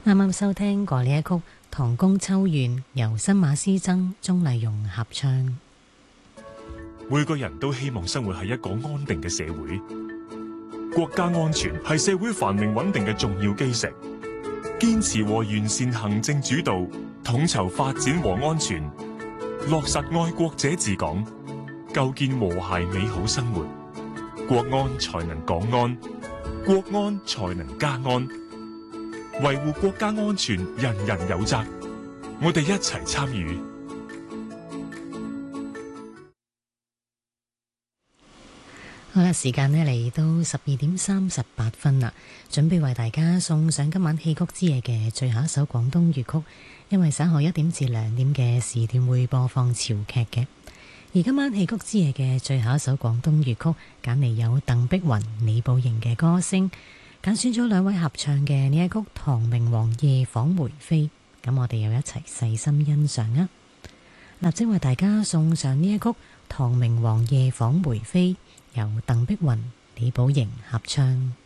啱啱收聽過呢一曲《唐宮秋怨》，由新馬師曾、鍾麗蓉合唱。 每個人都希望生活喺一個安定嘅社會，國家安全係社會繁榮穩定嘅重要基石。堅持和完善行政主導，統籌發展和安全，落實愛國者治港，構建和諧美好生活，國安才能港安，國安才能家安。維護國家安全，人人有責。我哋一齊參與。 好啦，時間呢嚟到12:38啦，準備為大家送上今晚戲曲之夜嘅最後一首廣東粵曲。因為稍後1點至2點嘅時段會播放潮劇嘅，而今晚戲曲之夜嘅最後一首廣東粵曲，揀嚟有鄧碧雲、李寶瑩嘅歌聲。揀選咗2位合唱嘅呢一曲《唐明皇夜訪梅妃》，咁我哋又一齊細心欣賞啊！立即為大家送上呢一曲《唐明皇夜訪梅妃》，由鄧碧雲、李寶瑩合唱。